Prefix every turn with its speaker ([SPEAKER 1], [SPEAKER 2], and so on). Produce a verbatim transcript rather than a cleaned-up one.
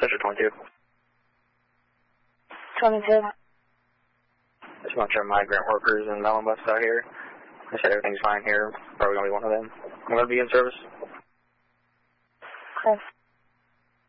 [SPEAKER 1] Sector twenty-two.
[SPEAKER 2] twenty-two.
[SPEAKER 1] Just a bunch of migrant workers and melon bus out here. I said everything's fine here. Probably going to be one of them. I'm going to be in service.
[SPEAKER 2] Okay.